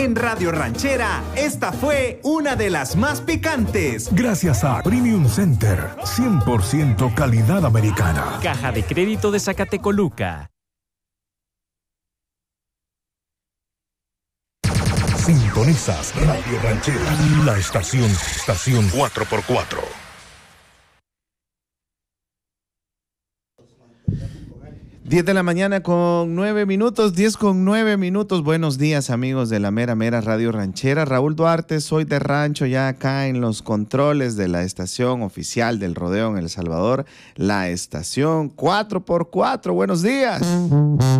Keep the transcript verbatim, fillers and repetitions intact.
En Radio Ranchera, esta fue una de las más picantes. Gracias a Premium Center, cien por ciento calidad americana. Caja de Crédito de Zacatecoluca. Sintonizas Radio Ranchera, la estación, estación cuatro por cuatro. diez de la mañana con nueve minutos, diez con nueve minutos. Buenos días, amigos de la mera mera Radio Ranchera. Raúl Duarte, soy de rancho, ya acá en los controles de la estación oficial del rodeo en El Salvador, la estación cuatro por cuatro. Buenos días.